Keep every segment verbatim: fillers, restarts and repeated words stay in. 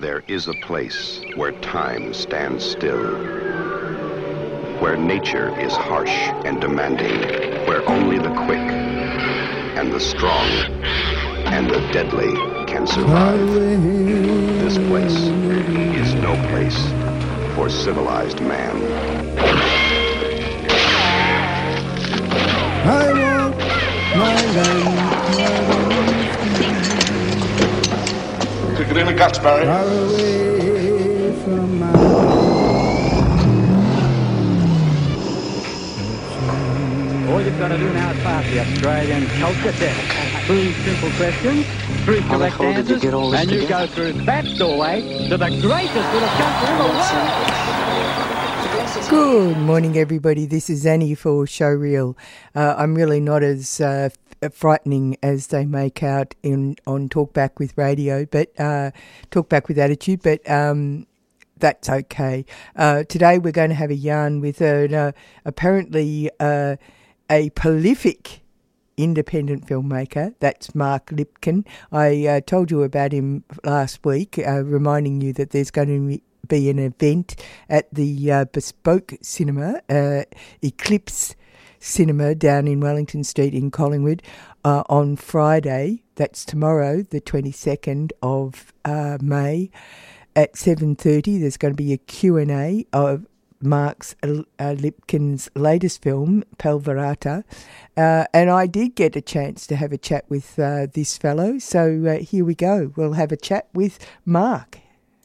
There is a place where time stands still, where nature is harsh and demanding, where only the quick and the strong and the deadly can survive. This place is no place for civilized man. I want my land. Took it in the guts, Barry. Far away from my All you've got to do now is pass the Australian culture test. Three simple questions, three correct answers, and you go through that doorway to the greatest little country in the world. Good morning, everybody. This is Annie for Showreel. Uh, I'm really not as uh, frightening as they make out in on Talkback with Radio, but uh, Talkback with Attitude, but um, that's okay. Uh, today we're going to have a yarn with an, uh, apparently uh, a prolific independent filmmaker. That's Mark Lipkin. I uh, told you about him last week, uh, reminding you that there's going to be be an event at the uh, Bespoke Cinema, uh, Eclipse Cinema down in Wellington Street in Collingwood uh, on Friday. That's tomorrow, the twenty-second of uh, May at seven thirty. There's going to be a Q and A of Mark's uh, Lipkin's latest film, Palvarata. Uh, and I did get a chance to have a chat with uh, this fellow. So uh, here we go. We'll have a chat with Mark.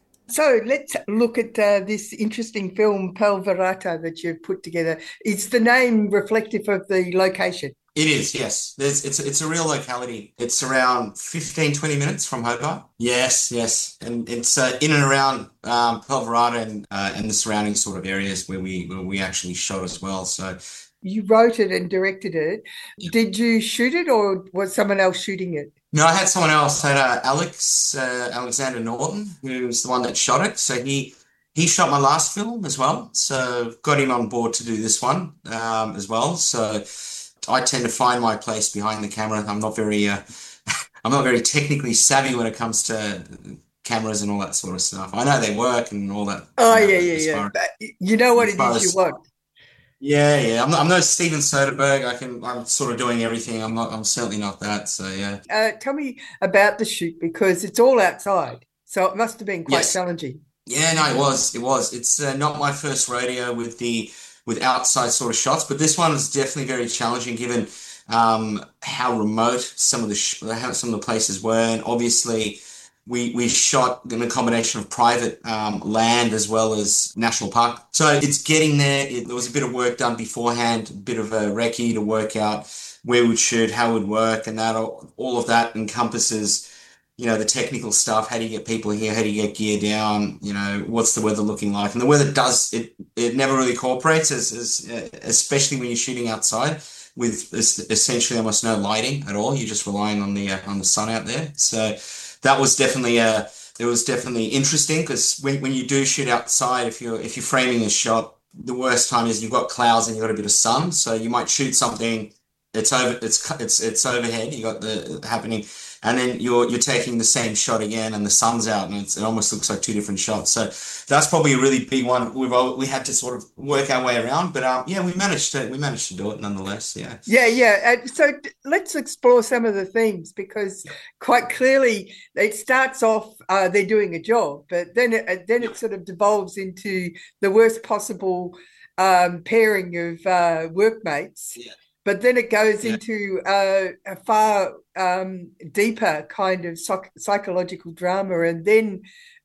So let's look at uh, this interesting film, Palvarata, that you've put together. Is the name reflective of the location? It is, yes. There's, it's, it's a real locality. It's around fifteen, twenty minutes from Hobart. Yes, yes. And it's uh, in and around um, Palvarata and, uh, and the surrounding sort of areas where we, where we actually shot as well. So you wrote it and directed it. Yeah. Did you shoot it or was someone else shooting it? No, I had someone else. I had uh, Alex, uh, Alexander Norton, who was the one that shot it. So he he shot my last film as well. So got him on board to do this one um, as well. So I tend to find my place behind the camera. I'm not very uh, I'm not very technically savvy when it comes to cameras and all that sort of stuff. I know they work and all that. Oh, you know, yeah, yeah, yeah. But you know what it is you want. Yeah, yeah. I'm, I'm no Steven Soderbergh. I can. I'm sort of doing everything. I'm not. I'm certainly not that. So yeah. Uh, tell me about the shoot because it's all outside, so it must have been quite yes. challenging. Yeah, no, it was. It was. It's uh, not my first rodeo with the with outside sort of shots, but this one is definitely very challenging given um, how remote some of the sh- how some of the places were, and obviously. We we shot in a combination of private um, land as well as national park. So it's getting there. It, there was a bit of work done beforehand, a bit of a recce to work out where we'd shoot, how it would work, and that all, all of that encompasses, you know, the technical stuff. How do you get people here? How do you get gear down? You know, what's the weather looking like? And the weather does it. It never really cooperates, as, as especially when you're shooting outside with essentially almost no lighting at all. You're just relying on the uh, on the sun out there. So. That was definitely uh it was definitely interesting because when when you do shoot outside, if you're if you're framing a shot, the worst time is you've got clouds and you've got a bit of sun. So you might shoot something, it's over it's it's it's overhead, you got the happening, and then you're you're taking the same shot again and the sun's out and it's, it almost looks like two different shots. So that's probably a really big one. We've all, we had to sort of work our way around, but um yeah, we managed to we managed to do it nonetheless. Yeah. Yeah, yeah. And so let's explore some of the themes because quite clearly it starts off uh, they're doing a job, but then it, then it sort of devolves into the worst possible um, pairing of uh, workmates. Yeah. But then it goes yeah. into uh, a far um, deeper kind of psych- psychological drama, and then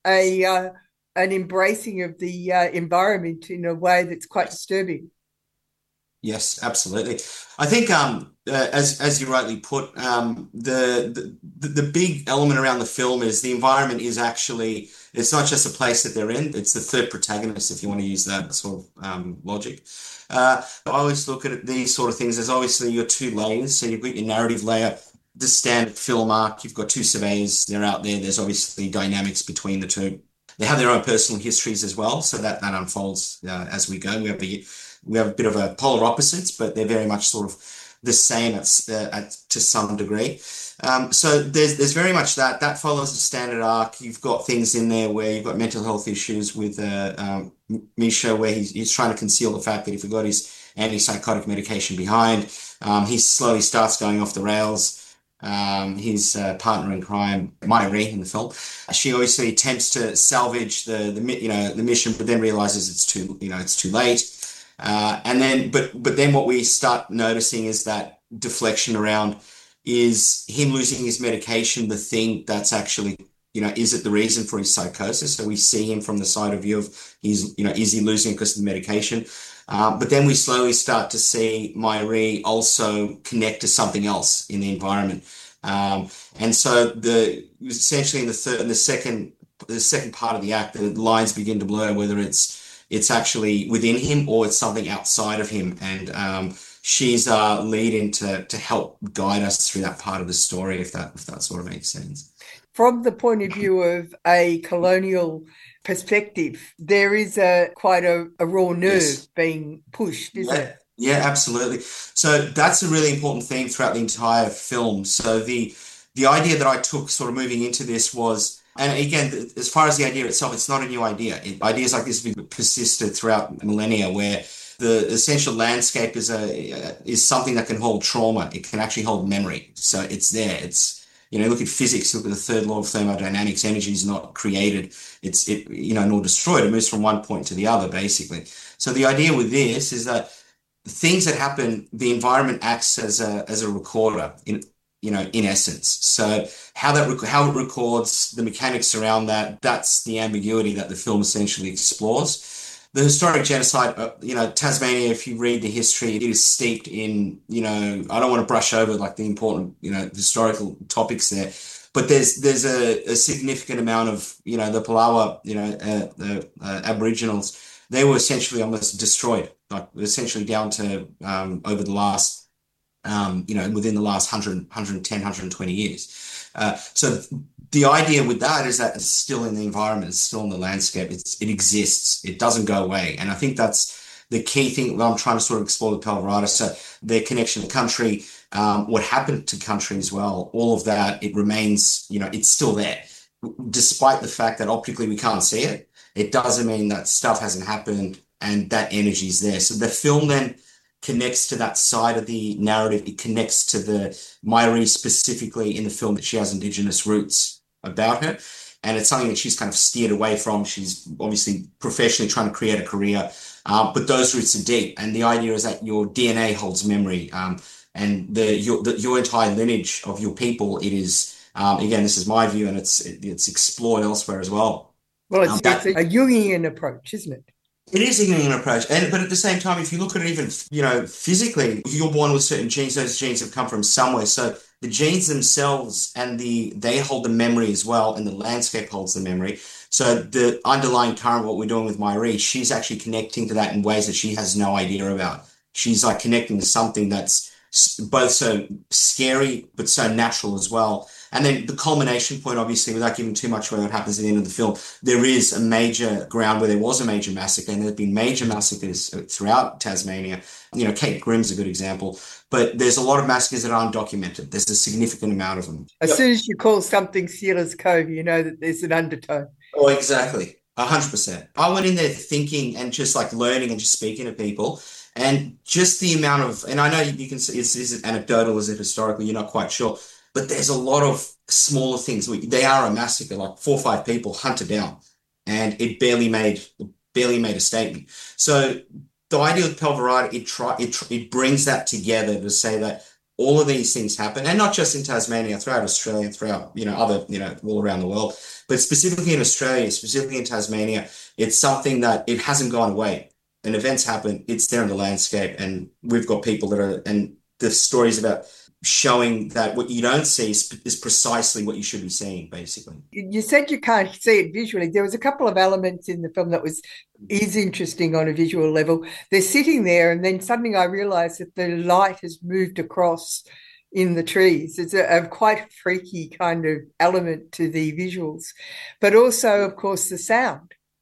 a uh, an embracing of the uh, environment in a way that's quite disturbing. Yes, absolutely. I think, um, uh, as as you rightly put, um, the, the the big element around the film is the environment is actually, it's not just a place that they're in, it's the third protagonist, if you want to use that sort of um, logic. Uh, I always look at these sort of things as obviously your two layers. So you've got your narrative layer, the standard film arc, you've got two surveyors, they're out there, there's obviously dynamics between the two. They have their own personal histories as well, so that, that unfolds uh, as we go. We have a We have a bit of a polar opposites, but they're very much sort of the same at, uh, at to some degree. Um, so there's there's very much that that follows the standard arc. You've got things in there where you've got mental health issues with uh, um, Misha, where he's, he's trying to conceal the fact that he forgot his antipsychotic medication behind. Um, he slowly starts going off the rails. Um, his uh, partner in crime, Myri, in the film, she obviously attempts to salvage the the you know the mission, but then realizes it's too you know it's too late. Uh, and then, but but then what we start noticing is that deflection around is him losing his medication, the thing that's actually, you know, is it the reason for his psychosis? So we see him from the side of view of he's, you know, is he losing it because of the medication? Uh, but then we slowly start to see Myri also connect to something else in the environment. Um, and so the essentially in the third, in the second, the second part of the act, the lines begin to blur, whether it's it's actually within him or it's something outside of him. And um, she's uh, leading to to help guide us through that part of the story, if that if that sort of makes sense. From the point of view of a colonial perspective, there is a quite a, a raw nerve yes. being pushed, isn't yeah. it? Yeah, absolutely. So that's a really important theme throughout the entire film. So the the idea that I took sort of moving into this was, and again, as far as the idea itself, it's not a new idea. It, ideas like this have persisted throughout millennia, where the essential landscape is a is something that can hold trauma. It can actually hold memory. So it's there. It's You know, look at physics, look at the third law of thermodynamics. Energy is not created. It's, it, you know, nor destroyed. It moves from one point to the other, basically. So the idea with this is that things that happen, the environment acts as a, as a recorder, in, you know, in essence. So how that, how it records, the mechanics around that, that's the ambiguity that the film essentially explores. The historic genocide, uh, you know, Tasmania, if you read the history, it is steeped in, you know, I don't want to brush over like the important, you know, historical topics there, but there's there's a, a significant amount of, you know, the Palawa, you know, uh, the uh, Aboriginals, they were essentially almost destroyed, like essentially down to um, over the last, um, you know, within the last one hundred, one ten, one hundred twenty years. Uh, so the idea with that is that it's still in the environment, it's still in the landscape, it's, it exists, it doesn't go away. And I think that's the key thing that I'm trying to sort of explore with Palawarada. So their connection to country, um, what happened to country as well, all of that, it remains, you know, it's still there. Despite the fact that optically we can't see it, it doesn't mean that stuff hasn't happened and that energy is there. So the film then connects to that side of the narrative. It connects to the Myri specifically in the film that she has Indigenous roots about her, and it's something that she's kind of steered away from. She's obviously professionally trying to create a career, uh, but those roots are deep, and the idea is that your D N A holds memory, um, and the your, the your entire lineage of your people, it is um, again, this is my view, and it's it, it's explored elsewhere as well. Well, it's, um, that, it's a Jungian approach, isn't it? It is a Jungian approach, and but at the same time, if you look at it even, you know, physically, you're born with certain genes, those genes have come from somewhere. So the genes themselves and the they hold the memory as well, and the landscape holds the memory. So the underlying current, what we're doing with Myri, she's actually connecting to that in ways that she has no idea about. She's like connecting to something that's both so scary but so natural as well. And then the culmination point, obviously, without giving too much away what happens at the end of the film, there is a major ground where there was a major massacre, and there have been major massacres throughout Tasmania. You know, Cape Grim's a good example, but there's a lot of massacres that aren't documented. There's a significant amount of them. As yep. soon as you call something Sealer's Cove, you know that there's an undertone. Oh, exactly. A hundred percent. I went in there thinking and just like learning and just speaking to people, and just the amount of, and I know you can see, is, is it anecdotal, is it historically, you're not quite sure, but there's a lot of smaller things. They are a massacre, like four or five people hunted down, and it barely made barely made a statement. So the idea with Palawarada, it try it it brings that together to say that all of these things happen, and not just in Tasmania, throughout Australia, throughout, you know, other, you know, all around the world, but specifically in Australia, specifically in Tasmania, it's something that it hasn't gone away. And events happen, it's there in the landscape, and we've got people that are, and the stories about showing that what you don't see is, is precisely what you should be seeing, basically. You said you can't see it visually. There was a couple of elements in the film that was is interesting on a visual level. They're sitting there, and then suddenly I realised that the light has moved across in the trees. It's a, a quite freaky kind of element to the visuals, but also, of course, the sound.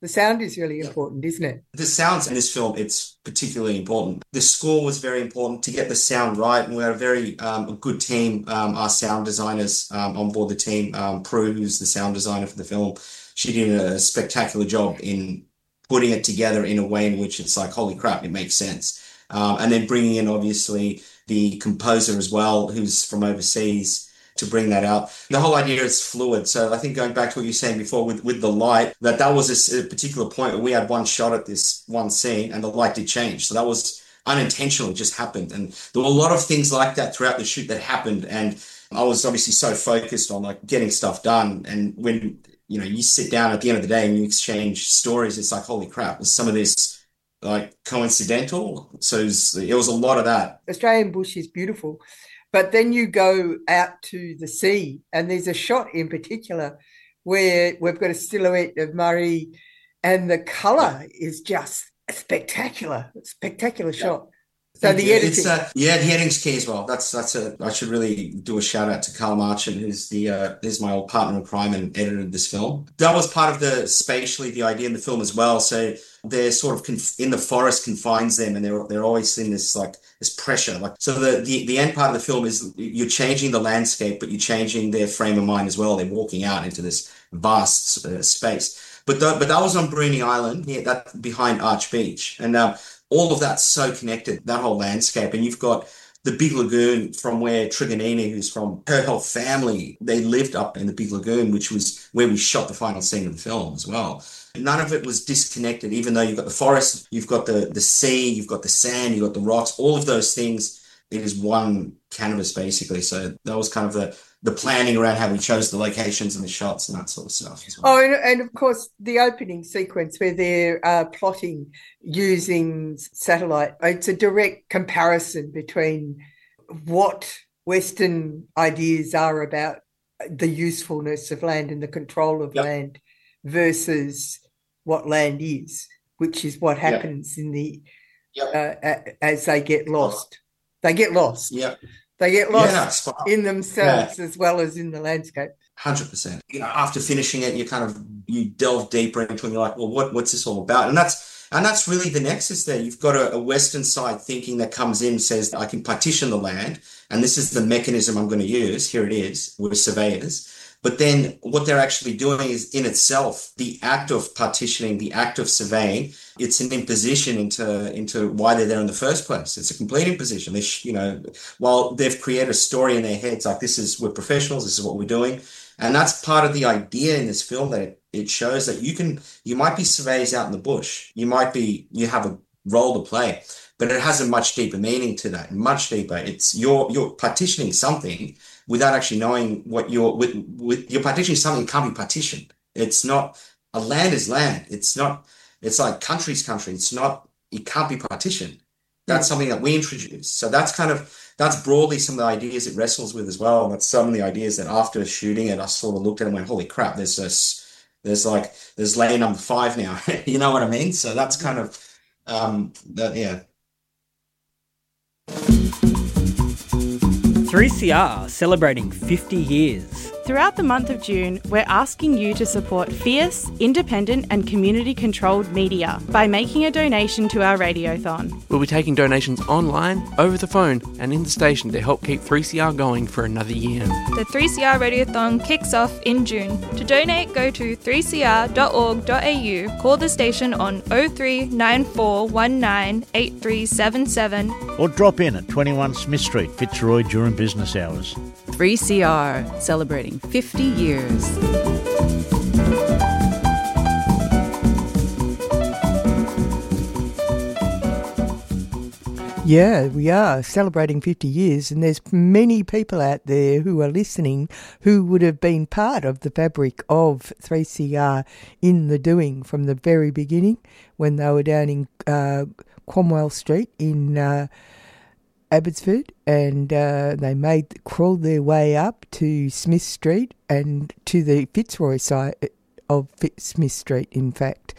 The sound is really important, isn't it? The sounds in this film, it's particularly important. The score was very important to get the sound right, and we're a very um, a good team. Um, our sound designers um, on board the team, um, Prue, who's the sound designer for the film, she did a spectacular job in putting it together in a way in which it's like, holy crap, it makes sense. Um, and then bringing in, obviously, the composer as well, who's from overseas, to bring that out. The whole idea is fluid. So I think going back to what you were saying before with, with the light, that that was a, a particular point where we had one shot at this one scene and the light did change. So that was unintentional. It just happened. And there were a lot of things like that throughout the shoot that happened. And I was obviously so focused on like getting stuff done. And when, you know, you sit down at the end of the day and you exchange stories, it's like, holy crap, is some of this like coincidental? So it was, it was a lot of that. Australian bush is beautiful. But then you go out to the sea, and there's a shot in particular where we've got a silhouette of Murray, and the colour is just spectacular, spectacular yeah. shot. So Thank the you. editing, it's, uh, yeah, the editing's key as well. That's that's a. I should really do a shout out to Carl Marchant, who's the uh, who's my old partner in crime and edited this film. That was part of the spatially the idea in the film as well. So they're sort of conf- in the forest confines them, and they're they're always in this like this pressure. Like so, the, the the end part of the film is you're changing the landscape, but you're changing their frame of mind as well. They're walking out into this vast uh, space. But the, but that was on Bruny Island, yeah, that behind Arch Beach, and um, all of that's so connected. That whole landscape, and you've got the Big Lagoon from where Truganini, who's from her whole family, they lived up in the Big Lagoon, which was where we shot the final scene of the film as well. None of it was disconnected, even though you've got the forest, you've got the, the sea, you've got the sand, you've got the rocks, all of those things. It is one canvas, basically. So that was kind of the, the planning around how we chose the locations and the shots and that sort of stuff as well. Oh, and, and of course, the opening sequence where they're uh, plotting using satellite. It's a direct comparison between what Western ideas are about the usefulness of land and the control of yep. land versus what land is, which is what happens yep. in the yep. uh, as they get lost. They get lost. Yeah. They get lost yeah, in themselves yeah. as well as in the landscape. one hundred percent. You know, after finishing it, you kind of, you delve deeper into it and you're like, well, what, what's this all about? And that's, and that's really the nexus there. You've got a, a Western side thinking that comes in, says, I can partition the land, and this is the mechanism I'm going to use. Here it is. We're surveyors. But then what they're actually doing is in itself, the act of partitioning, the act of surveying, it's an imposition into, into why they're there in the first place. It's a complete imposition. They, sh- you know, while they've created a story in their heads, like this is, we're professionals, this is what we're doing. And that's part of the idea in this film, that it, it shows that you can, you might be surveyors out in the bush. You might be, you have a role to play, but it has a much deeper meaning to that, much deeper. It's you're, you're partitioning something without actually knowing what you're with, with you're partitioning something that can't be partitioned. It's not, a land is land. It's not, it's like country's country. It's not, it can't be partitioned. That's something that we introduce. So that's kind of, that's broadly some of the ideas it wrestles with as well. That's some of the ideas that after shooting it, I sort of looked at it and went, holy crap, there's this, there's like, there's layer number five now. You know what I mean? So that's kind of, um, that, yeah. three C R celebrating fifty years. Throughout the month of June, we're asking you to support fierce, independent and community-controlled media by making a donation to our Radiothon. We'll be taking donations online, over the phone and in the station to help keep three C R going for another year. The three C R Radiothon kicks off in June. To donate, go to three c r dot org dot a u, call the station on oh three nine four one nine eight three seven seven or drop in at twenty-one Smith Street, Fitzroy during business hours. three C R, celebrating fifty years. Yeah, we are celebrating fifty years, and there's many people out there who are listening who would have been part of the fabric of three C R in the doing from the very beginning when they were down in uh, Cromwell Street in uh, Abbotsford, and uh, they made crawled their way up to Smith Street and to the Fitzroy side of Smith Street, in fact.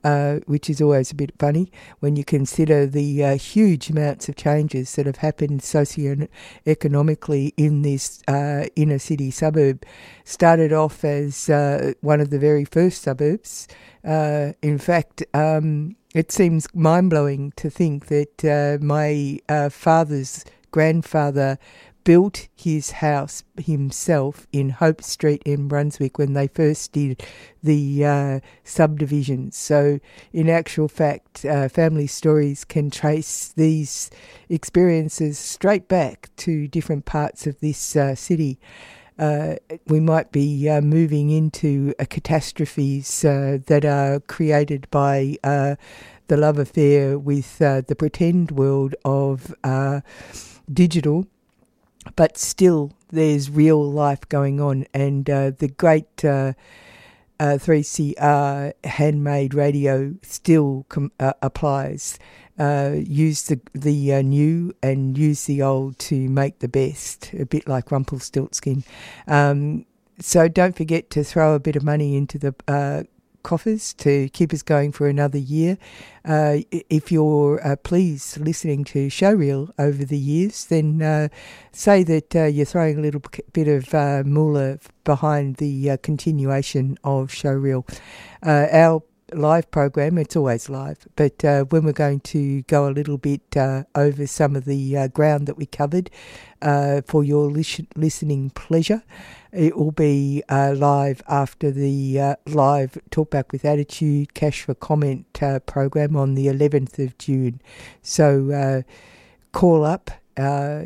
uh, which is always a bit funny when you consider the uh, huge amounts of changes that have happened socio-economically in this uh, inner city suburb. Started off as uh, one of the very first suburbs. Uh, in fact, um, it seems mind-blowing to think that uh, my uh, father's grandfather built his house himself in Hope Street in Brunswick when they first did the uh, subdivisions. So in actual fact, uh, family stories can trace these experiences straight back to different parts of this uh, city. Uh, we might be uh, moving into uh, catastrophes uh, that are created by uh, the love affair with uh, the pretend world of uh, digital. But still, there's real life going on, and uh, the great uh, uh, three C R handmade radio still com- uh, applies. Uh, use the the uh, new and use the old to make the best, a bit like Rumpelstiltskin. Um, so don't forget to throw a bit of money into the uh, coffers to keep us going for another year. Uh, if you're uh, pleased listening to Showreel over the years, then uh, say that uh, you're throwing a little bit of uh, moolah behind the uh, continuation of Showreel. Uh, our live program, it's always live, but uh, when we're going to go a little bit uh, over some of the uh, ground that we covered uh, for your lis- listening pleasure, it will be uh, live after the uh, live Talkback with Attitude Cash for Comment uh, program on the eleventh of June. So uh, call up, uh,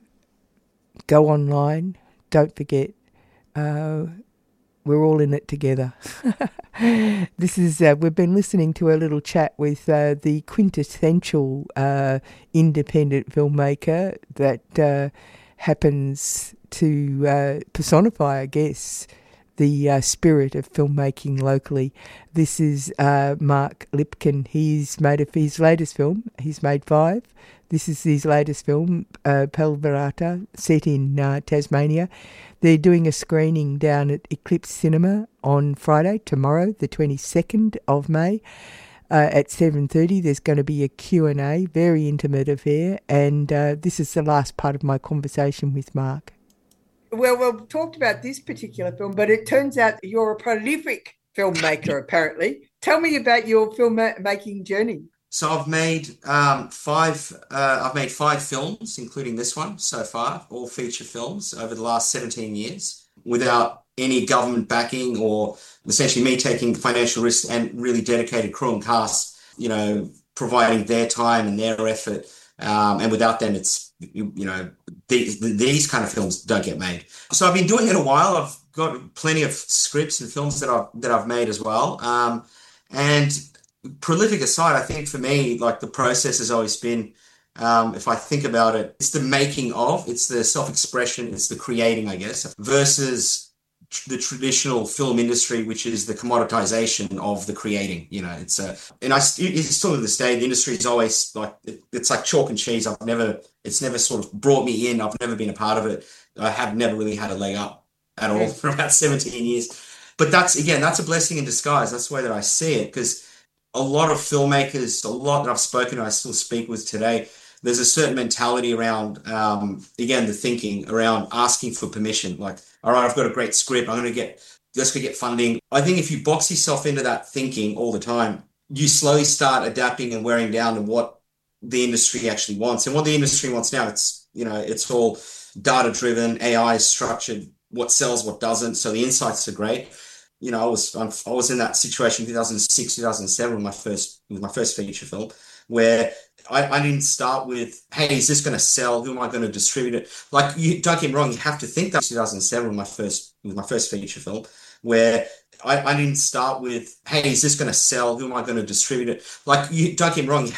go online, don't forget, uh, we're all in it together. This is, uh, we've been listening to a little chat with uh, the quintessential uh, independent filmmaker that uh, happens to uh, personify, I guess, the uh, spirit of filmmaking locally. This is uh, Mark Lipkin. He's made a, his latest film. He's made five. This is his latest film, uh, Palverata, set in uh, Tasmania. They're doing a screening down at Eclipse Cinema on Friday, tomorrow, the twenty-second of May. Uh, at seven thirty, there's going to be a Q and A, very intimate affair, and uh, this is the last part of my conversation with Mark. Well, we've talked about this particular film, but it turns out you're a prolific filmmaker, apparently. Tell me about your filmmaking journey. So I've made um, five. Uh, I've made five films, including this one so far, all feature films over the last seventeen years, without any government backing or essentially me taking financial risks and really dedicated crew and cast, you know, providing their time and their effort. Um, and without them, it's, you, you know, these, these kind of films don't get made. So I've been doing it a while. I've got plenty of scripts and films that I've, that I've made as well. Um, and prolific aside, I think for me, like the process has always been, um, if I think about it, it's the making of, it's the self-expression, it's the creating, I guess, versus the traditional film industry, which is the commoditization of the creating. You know, it's a, and I it's still to this day, the industry is always like, it, it's like chalk and cheese. I've never, it's never sort of brought me in. I've never been a part of it. I have never really had a leg up at all for about seventeen years. But that's, again, that's a blessing in disguise. That's the way that I see it, because a lot of filmmakers, a lot that I've spoken to, I still speak with today, there's a certain mentality around, um, again, the thinking around asking for permission. Like, all right, I've got a great script. I'm going to get, let's go get funding. I think if you box yourself into that thinking all the time, you slowly start adapting and wearing down to what the industry actually wants. And what the industry wants now, it's, you know, it's all data driven, A I is structured, what sells, what doesn't. So the insights are great. You know, I was, I was in that situation in two thousand six, two thousand seven with my first, with my first feature film, where I, I didn't start with, hey, is this going to sell? Who am I going to distribute it? Like, you, don't get me wrong, you have to think that. two thousand seven with my first, with my first feature film, where I, I didn't start with, hey, is this going to sell? Who am I going to distribute it? Like, you don't get me wrong, you